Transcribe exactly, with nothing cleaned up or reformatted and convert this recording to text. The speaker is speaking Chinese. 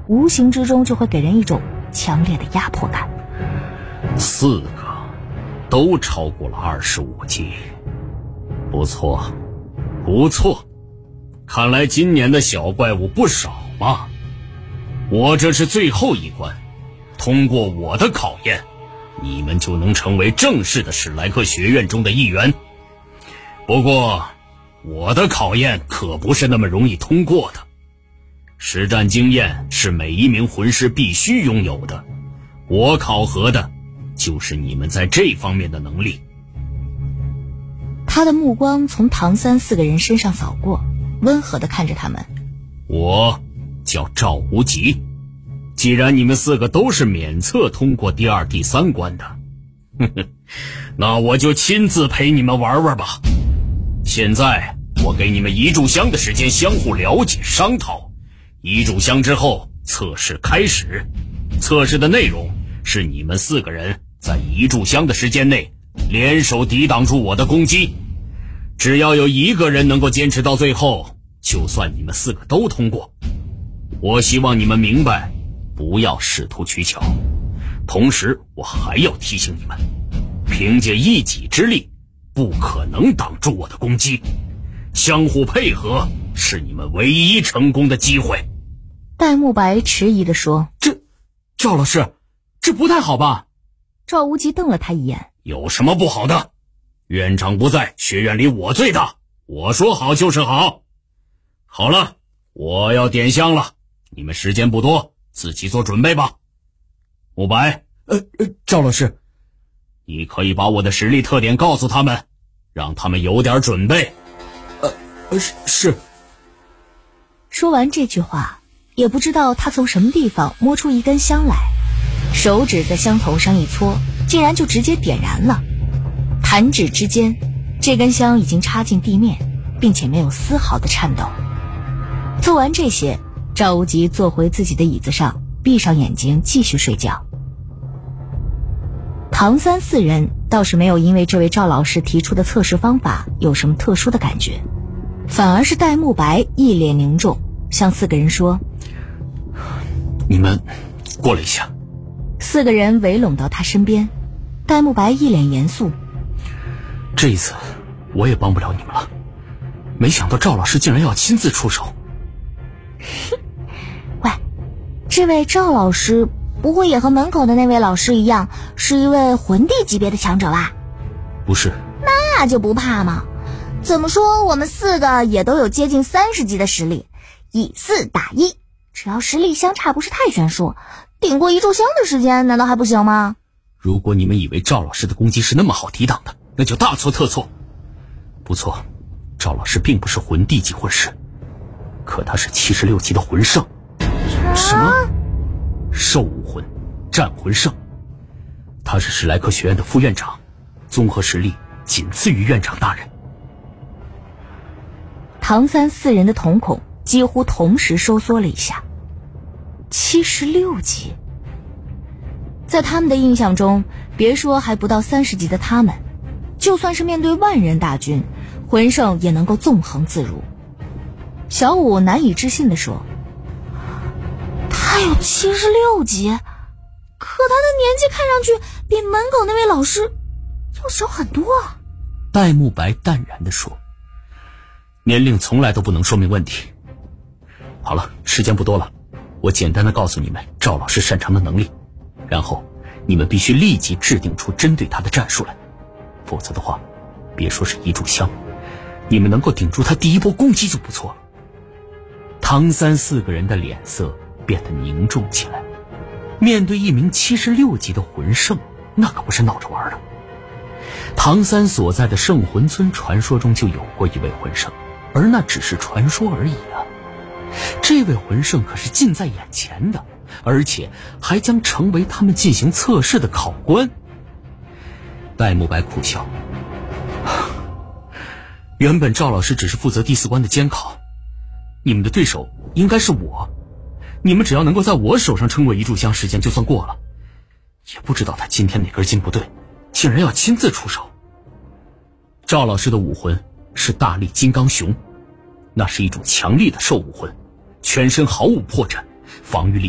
无形之中就会给人一种强烈的压迫感。 四个都超过了二十五级，不错不错，看来今年的小怪物不少嘛。我这是最后一关，通过我的考验，你们就能成为正式的史莱克学院中的一员。不过我的考验可不是那么容易通过的，实战经验是每一名魂师必须拥有的，我考核的就是你们在这方面的能力。 他的目光从唐三四个人身上扫过，温和地看着他们。 我叫赵无极，既然你们四个都是免测通过第二、第三关的，呵呵，那我就亲自陪你们玩玩吧。现在我给你们一炷香的时间相互了解商讨，一炷香之后测试开始。测试的内容是你们四个人在一炷香的时间内联手抵挡住我的攻击，只要有一个人能够坚持到最后，就算你们四个都通过。我希望你们明白，不要试图取巧。同时我还要提醒你们，凭借一己之力不可能挡住我的攻击，相互配合是你们唯一成功的机会。 戴沐白迟疑地说： 这赵老师，这不太好吧？ 赵无极瞪了他一眼： 有什么不好的？院长不在，学院里我最大，我说好就是好。好了，我要点香了，你们时间不多，自己做准备吧。沐白， 呃呃，赵老师， 你可以把我的实力特点告诉他们，让他们有点准备。 呃呃是是。 说完这句话，也不知道他从什么地方摸出一根香来，手指在香头上一搓，竟然就直接点燃了。弹指之间，这根香已经插进地面，并且没有丝毫的颤抖。做完这些，赵无极坐回自己的椅子上，闭上眼睛继续睡觉。唐三四人倒是没有因为这位赵老师提出的测试方法有什么特殊的感觉，反而是戴沐白一脸凝重，向四个人说： 你们过来一下。 四个人围拢到他身边，戴沐白一脸严肃： 这一次我也帮不了你们了，没想到赵老师竟然要亲自出手。 喂，这位赵老师不会也和门口的那位老师一样，是一位魂帝级别的强者吧？ 不是。 那就不怕嘛。怎么说我们四个也都有接近三十级的实力，以四打一，只要实力相差不是太悬殊，顶过一炷香的时间难道还不行吗？ 如果你们以为赵老师的攻击是那么好抵挡的，那就大错特错。不错，赵老师并不是魂帝级魂师，可他是七十六级的魂圣。 什么？ 兽武魂，战魂圣。他是史莱克学院的副院长，综合实力仅次于院长大人。 唐三四人的瞳孔几乎同时收缩了一下。七十六级，在他们的印象中，别说还不到三十级的他们，就算是面对万人大军，魂圣也能够纵横自如。小五难以置信地说：他有七十六级，可他的年纪看上去比门口那位老师要小很多啊。 戴沐白淡然地说：年龄从来都不能说明问题。好了，时间不多了，我简单的告诉你们赵老师擅长的能力，然后你们必须立即制定出针对他的战术来，否则的话，别说是一炷香，你们能够顶住他第一波攻击就不错了。唐三四个人的脸色变得凝重起来，面对一名七十六级的魂圣，那可不是闹着玩的。唐三所在的圣魂村传说中就有过一位魂圣，而那只是传说而已啊。这位魂圣可是近在眼前的，而且还将成为他们进行测试的考官。戴沐白苦笑，原本赵老师只是负责第四关的监考，你们的对手应该是我，你们只要能够在我手上撑过一炷香时间就算过了。也不知道他今天哪根筋不对，竟然要亲自出手。赵老师的武魂是大力金刚熊，那是一种强力的兽武魂，全身毫无破绽，防御力